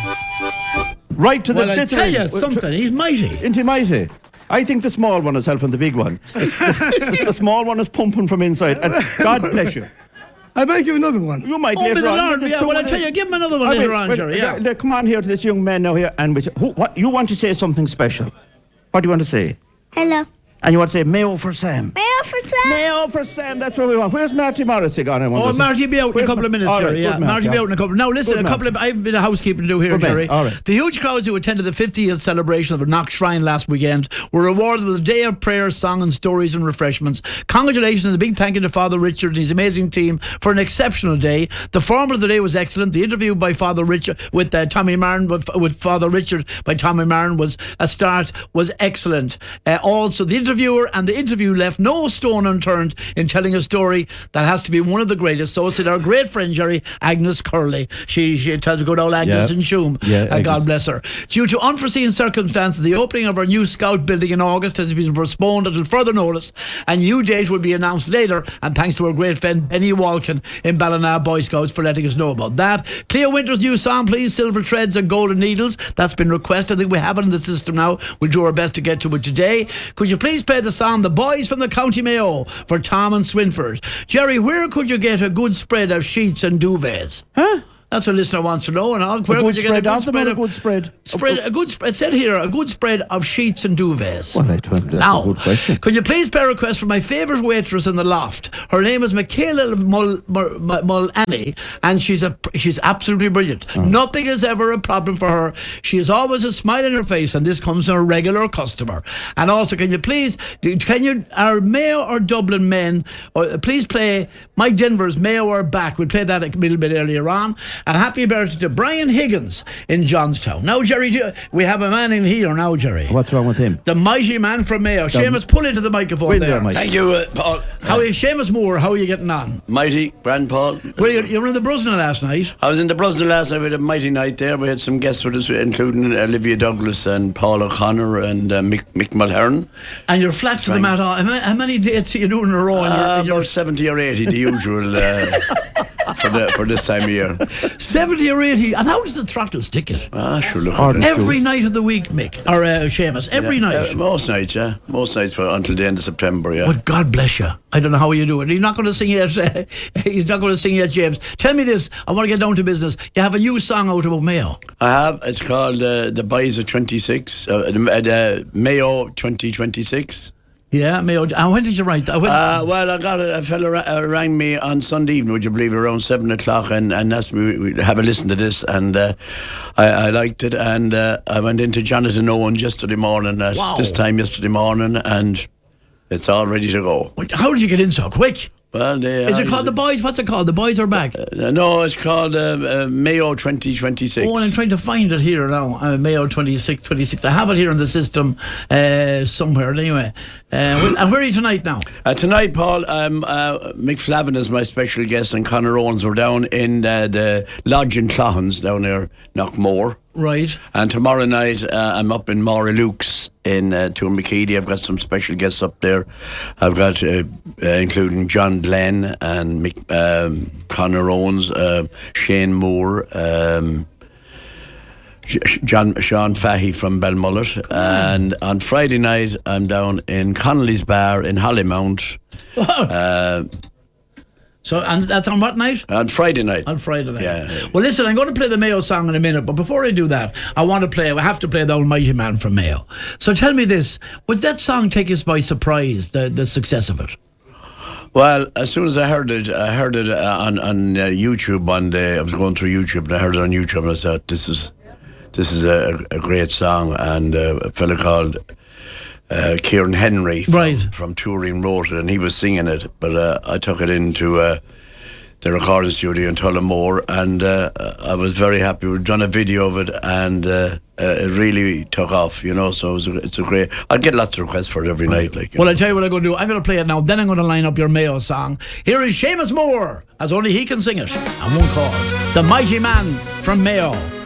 Right to the Well, I tell you something, he's mighty. Isn't he mighty? I think the small one is helping the big one. The small one is pumping from inside. And God bless you. I might give another one. You might Oh, later the on. Lord, yeah, well, I tell you, give him another one later on, Jerry, yeah. Come on here to this young man now here, and we say, what, you want to say something special. What do you want to say? Hello. And you want to say Mayo for Sam. Mayo for Sam. Mayo for Sam, that's what we want. Where's Marty Morrissey gone? Oh, Marty will be out in a couple of minutes, All right, Jerry. Yeah, good man, Marty will be out in a couple. Now, listen, Good I've a bit of housekeeping to do here, Good man, Jerry. all right. The huge crowds who attended the 50th celebration of the Knox Shrine last weekend were rewarded with a day of prayer, song, and stories and refreshments. Congratulations and a big thank you to Father Richard and his amazing team for an exceptional day. The format of the day was excellent. The interview by Father Richard with Tommy Martin, with Father Richard by Tommy Martin was excellent. Also, the interviewer and the interview left no stone unturned in telling a story that has to be one of the greatest. So said our great friend Jerry, Agnes Curley. She tells good old Agnes in Shoom. Yeah, God bless her. Due to unforeseen circumstances, the opening of our new Scout building in August has been postponed until further notice. A new date will be announced later, and thanks to our great friend Penny Walken in Ballina Boy Scouts for letting us know about that. Cleo Winter's new song, please, Silver Threads and Golden Needles. That's been requested. I think we have it in the system now. We'll do our best to get to it today. Could you please play the song The Boys from the County Mayo for Tom and Swinford? Jerry, where could you get a good spread of sheets and duvets? Huh? That's what a listener wants to know. And where would you get a good spread? A good spread. It said here, a good spread of sheets and duvets. Well, that's a good question. Could you please play a request for my favourite waitress in the loft? Her name is Michaela Mulany, and she's absolutely brilliant. Oh. Nothing is ever a problem for her. She has always a smile on her face, and this comes from a regular customer. And also, our Mayo or Dublin men, please play Mike Denver's Mayo or Back. We'll play that a little bit earlier on. And happy birthday to Brian Higgins in Johnstown. Now, Jerry, we have a man in here now, Jerry. What's wrong with him? The mighty man from Mayo. Seamus, pull into the microphone there. Thank you, Paul. How is Seamus Moore? How are you getting on? Mighty, Grand Paul. You were in the Brusna last night. I was in the Brusna last night. We had a mighty night there. We had some guests with us, including Olivia Douglas and Paul O'Connor and Mick Mulhern. And you're flat to the mat. How many dates are you doing in a row? About 70 or 80, the usual for this time of year. 70 or 80. And how does the Throttles ticket? Sure, look. Every night of the week, Mick. Or Seamus. Every night. Most nights, yeah. Most nights until the end of September, yeah. Well, God bless you. I don't know how you do it. He's not going to sing yet. He's not going to sing yet, James. Tell me this. I want to get down to business. You have a new song out about Mayo. I have. It's called The Boys of 26. Mayo 2026. Yeah, Mayo. And when did you write that? Well, I got a fella rang me on Sunday evening, would you believe, around 7 o'clock, and asked me to have a listen to this, and I liked it, and I went into Jonathan Owen yesterday morning at this time yesterday morning, and it's all ready to go. How did you get in so quick? Well, is it called The Boys? What's it called? The Boys Are Back? No, it's called Mayo 2026. Oh, and I'm trying to find it here now. Mayo 26. I have it here in the system somewhere. Anyway, and where are you tonight now? Tonight, Paul, Mick Flavin is my special guest, and Conor Owens. We're down in the Lodge in Clohans down there, Knockmore. Right. And tomorrow night, I'm up in Maury Luke's in Tourmakeedy. I've got some special guests up there. I've got, including John Glenn and Conor Owens, Shane Moore, Sean Fahey from Belmullet. And on Friday night, I'm down in Connolly's Bar in Hollymount. So, and that's on what night? On Friday night. On Friday night. Yeah. Well, listen, I'm going to play the Mayo song in a minute, but before I do that, I have to play the Almighty Man from Mayo. So tell me this, would that song take us by surprise, the success of it? Well, as soon as I heard it on YouTube one day. I was going through YouTube and I heard it on YouTube, and I thought, this is a great song, and a fella called Kieran Henry from Turin wrote it, and he was singing it, but I took it into the recording studio in Tullamore, and I was very happy. We'd done a video of it, and it really took off, so it's a great. I'd get lots of requests for it every night. Well, I'll tell you what I'm going to do. I'm going to play it now, then I'm going to line up your Mayo song. Here is Seamus Moore, as only he can sing it, and one called The Mighty Man from Mayo.